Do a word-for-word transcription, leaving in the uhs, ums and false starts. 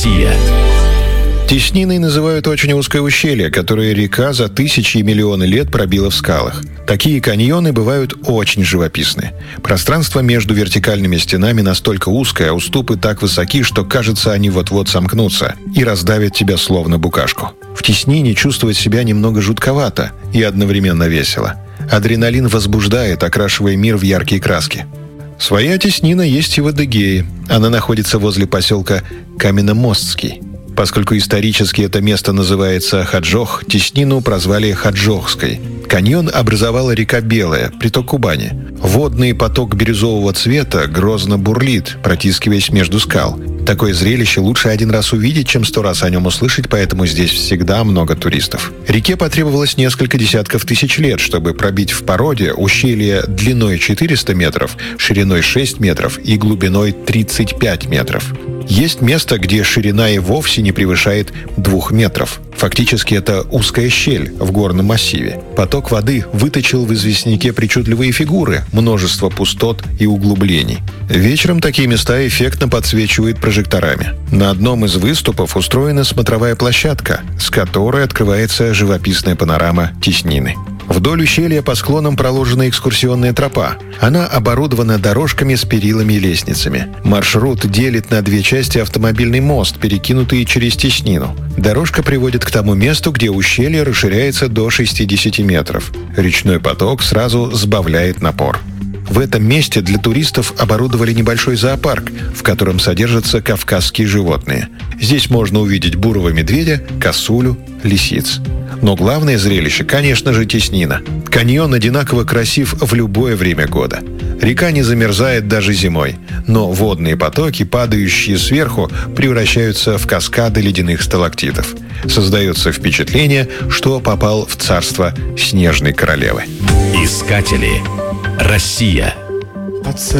Россия. Тесниной называют очень узкое ущелье, которое река за тысячи и миллионы лет пробила в скалах. Такие каньоны бывают очень живописны. Пространство между вертикальными стенами настолько узкое, а уступы так высоки, что кажется, они вот-вот сомкнутся и раздавят тебя словно букашку. В теснине чувствовать себя немного жутковато и одновременно весело. Адреналин возбуждает, окрашивая мир в яркие краски. Своя теснина есть и в Адыгее. Она находится возле поселка Каменномостский. Поскольку исторически это место называется Хаджох, теснину прозвали Хаджохской. Каньон образовала река Белая, приток Кубани. Водный поток бирюзового цвета грозно бурлит, протискиваясь между скал. Такое зрелище лучше один раз увидеть, чем сто раз о нем услышать, поэтому здесь всегда много туристов. Реке потребовалось несколько десятков тысяч лет, чтобы пробить в породе ущелье длиной четыреста метров, шириной шесть метров и глубиной тридцать пять метров. Есть место, где ширина и вовсе не превышает двух метров. Фактически это узкая щель в горном массиве. Поток воды выточил в известняке причудливые фигуры, множество пустот и углублений. Вечером такие места эффектно подсвечивают прожекторами. На одном из выступов устроена смотровая площадка, с которой открывается живописная панорама теснины. Вдоль ущелья по склонам проложена экскурсионная тропа. Она оборудована дорожками с перилами и лестницами. Маршрут делит на две части автомобильный мост, перекинутый через теснину. Дорожка приводит к тому месту, где ущелье расширяется до шестидесяти метров. Речной поток сразу сбавляет напор. В этом месте для туристов оборудовали небольшой зоопарк, в котором содержатся кавказские животные. Здесь можно увидеть бурого медведя, косулю, лисиц. Но главное зрелище, конечно же, теснина. Каньон одинаково красив в любое время года. Река не замерзает даже зимой, но водные потоки, падающие сверху, превращаются в каскады ледяных сталактитов. Создается впечатление, что попал в царство снежной королевы. Искатели. Россия.